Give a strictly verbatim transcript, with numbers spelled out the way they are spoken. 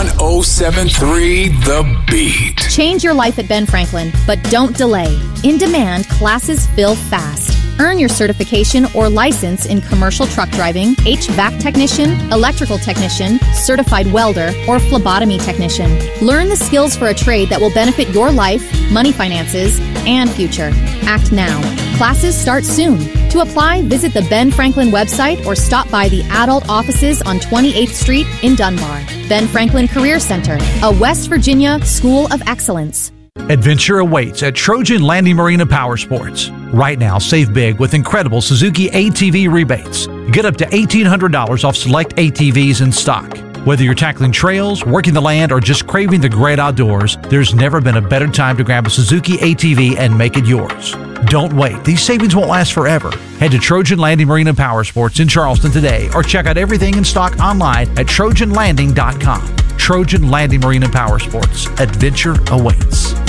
one oh seven point three The Beat. Change your life at Ben Franklin, but don't delay. In demand, classes fill fast. Earn your certification or license in commercial truck driving, H V A C technician, electrical technician, certified welder, or phlebotomy technician. Learn the skills for a trade that will benefit your life, money, finances, and future. Act now. Classes start soon. To apply, visit the Ben Franklin website or stop by the adult offices on twenty-eighth Street in Dunbar. Ben Franklin Career Center, a West Virginia school of excellence. Adventure awaits at Trojan Landing Marina Power Sports. Right now, save big with incredible Suzuki A T V rebates. Get up to eighteen hundred dollars off select A T Vs in stock. Whether you're tackling trails, working the land, or just craving the great outdoors, there's never been a better time to grab a Suzuki A T V and make it yours. Don't wait. These savings won't last forever. Head to Trojan Landing Marina Power Sports in Charleston today or check out everything in stock online at trojan landing dot com. Trojan Landing Marina Power Sports. Adventure awaits.